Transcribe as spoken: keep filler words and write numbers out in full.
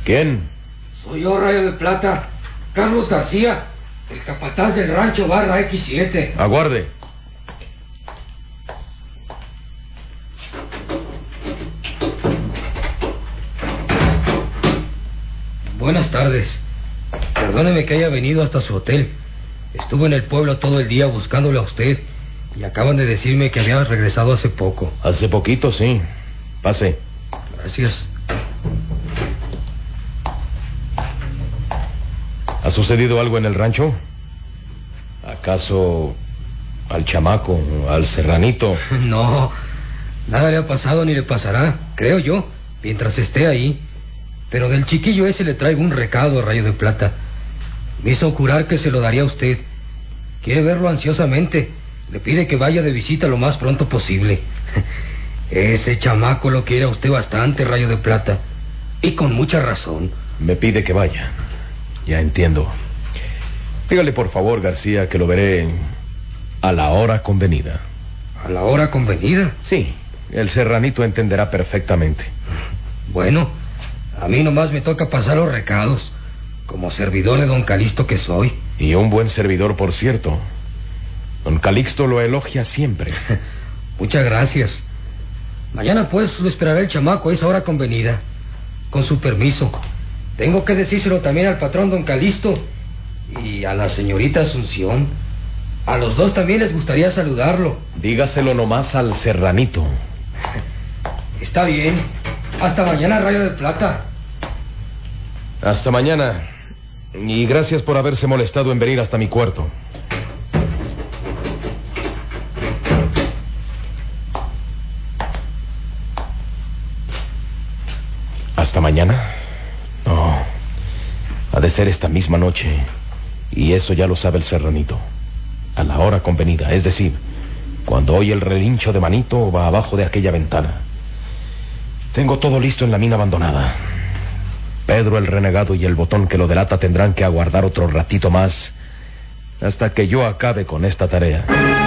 ¿Quién? Soy yo, Rayo de Plata. Carlos García, el capataz del rancho barra equis siete. Aguarde. Buenas tardes. Perdóneme que haya venido hasta su hotel. Estuve en el pueblo todo el día buscándole a usted y acaban de decirme que había regresado hace poco. Hace poquito, sí. Pase. Gracias. ¿Ha sucedido algo en el rancho? ¿Acaso al chamaco, al serranito? No, nada le ha pasado ni le pasará, creo yo, mientras esté ahí. Pero del chiquillo ese le traigo un recado, Rayo de Plata. Me hizo jurar que se lo daría a usted. Quiere verlo ansiosamente. Le pide que vaya de visita lo más pronto posible. Ese chamaco lo quiere a usted bastante, Rayo de Plata. Y con mucha razón. Me pide que vaya. Ya entiendo. Dígale por favor, García, que lo veré a la hora convenida. ¿A la hora convenida? Sí, el serranito entenderá perfectamente. Bueno, a mí nomás me toca pasar los recados, como servidor de don Calixto que soy. Y un buen servidor, por cierto. Don Calixto lo elogia siempre. Muchas gracias. Mañana pues lo esperará el chamaco a esa hora convenida. Con su permiso. Tengo que decírselo también al patrón don Calixto y a la señorita Asunción. A los dos también les gustaría saludarlo. Dígaselo nomás al serranito. Está bien. Hasta mañana, Rayo de Plata. Hasta mañana. Y gracias por haberse molestado en venir hasta mi cuarto. ¿Hasta mañana? No. Ha de ser esta misma noche. Y eso ya lo sabe el serranito. A la hora convenida, es decir, cuando oye el relincho de Manito va abajo de aquella ventana. Tengo todo listo en la mina abandonada. Pedro el renegado y el botón que lo delata tendrán que aguardar otro ratito más hasta que yo acabe con esta tarea.